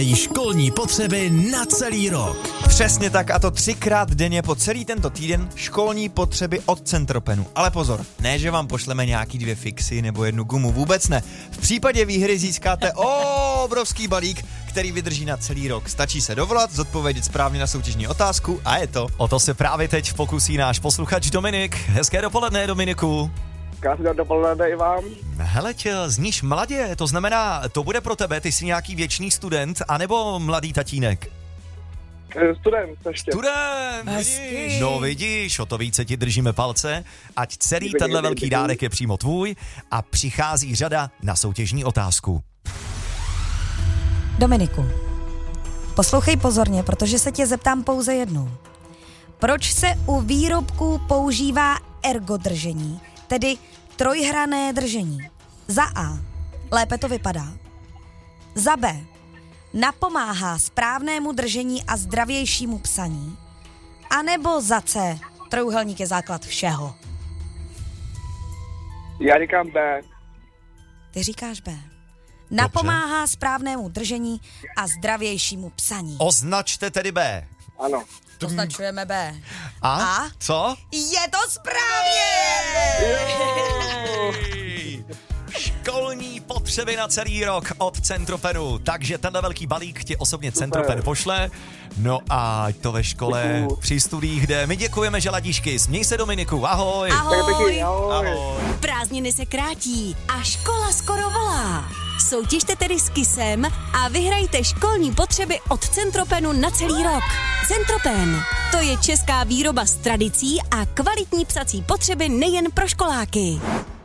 Školní potřeby na celý rok. Přesně tak, a to 3krát denně po celý tento týden školní potřeby od Centropenu. Ale pozor, ne, že vám pošleme nějaký 2 fixy nebo 1 gumu, vůbec ne. V případě výhry získáte obrovský balík, který vydrží na celý rok. Stačí se dovolat, zodpovědět správně na soutěžní otázku a je to. O to se právě teď pokusí náš posluchač Dominik. Hezké dopoledne, Dominiku. Krásné dopoledne i vám. Hele, zníš mladě, to znamená, to bude pro tebe, ty jsi nějaký věčný student, anebo mladý tatínek? Student ještě. Student, vidíš. No vidíš, o to více ti držíme palce, ať celý tenhle velký dárek je přímo tvůj a přichází řada na soutěžní otázku. Dominiku, poslouchej pozorně, protože se tě zeptám pouze jednou. Proč se u výrobků používá ergodržení, tedy trojhranné držení? Za A. Lépe to vypadá. Za B. Napomáhá správnému držení a zdravějšímu psaní. A nebo za C. Trojúhelník je základ všeho. Já říkám B. Ty říkáš B. Napomáhá správnému držení a zdravějšímu psaní. Označte tedy B. Ano. Označujeme B. A? Co? Je to správně! Školní potřeby na celý rok od Centropenu. Takže tenhle velký balík ti osobně Centropen pošle. No a to ve škole při studiích jde. My děkujeme, že ladíšky. Směj se, Dominiku. Ahoj. Ahoj. Ahoj. Prázdniny se krátí a škola skoro volá. Soutěžte tedy s KISem a vyhrajte školní potřeby od Centropenu na celý rok. Centropen, to je česká výroba s tradicí a kvalitní psací potřeby nejen pro školáky.